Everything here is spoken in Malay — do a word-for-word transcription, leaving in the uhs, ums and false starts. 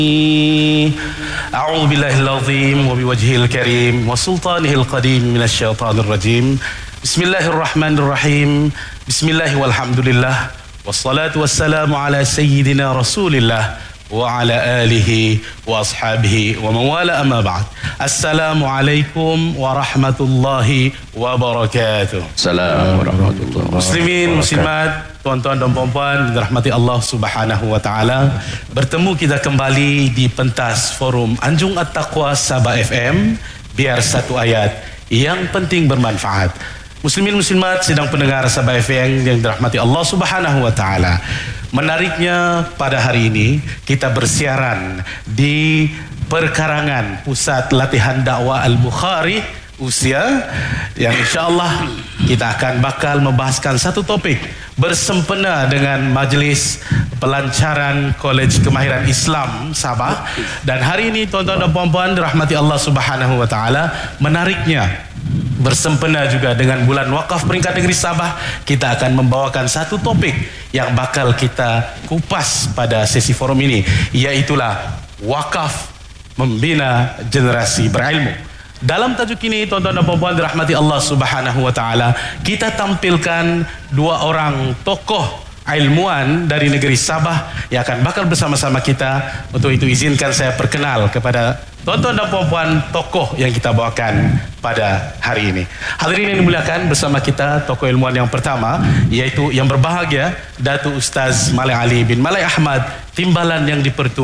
أعوذ بالله العظيم وبوجهه الكريم وسلطانه القديم من الشيطان الرجيم بسم الله الرحمن الرحيم بسم الله والحمد لله والصلاة والسلام على سيدنا رسول الله وعلى آله وأصحابه ومن والاه أما بعد. Assalamualaikum warahmatullahi wabarakatuh. Assalamualaikum warahmatullahi wabarakatuh. Muslimin, muslimat, tuan-tuan dan puan-puan dirahmati Allah Subhanahu wa taala. Bertemu kita kembali di pentas forum Anjung At-Taqwa Sabah F M. Biar satu ayat yang penting bermanfaat. Muslimin muslimat sedang pendengar Sabah F M yang dirahmati Allah Subhanahu wa taala. Menariknya pada hari ini kita bersiaran di perkarangan Pusat Latihan Dakwah Al-Bukhari Usia, yang insyaAllah kita akan bakal membahaskan satu topik bersempena dengan majlis pelancaran Kolej Kemahiran Islam Sabah. Dan hari ini tuan-tuan dan puan-puan dirahmati Allah Subhanahu wa taala, menariknya bersempena juga dengan bulan wakaf peringkat negeri Sabah, kita akan membawakan satu topik yang bakal kita kupas pada sesi forum ini, iaitulah wakaf membina generasi berilmu. Dalam tajuk ini tuan-tuan dan puan-puan dirahmati Allah Subhanahu wa taala, kita tampilkan dua orang tokoh ilmuwan dari negeri Sabah yang akan bakal bersama-sama kita. Untuk itu izinkan saya perkenal kepada tuan-tuan dan puan-puan tokoh yang kita bawakan pada hari ini. Hadirin yang dimuliakan, bersama kita tokoh ilmuwan yang pertama, yaitu yang berbahagia Datuk Ustaz Malai Ali bin Malai Ahmad, timbalan yang dipertua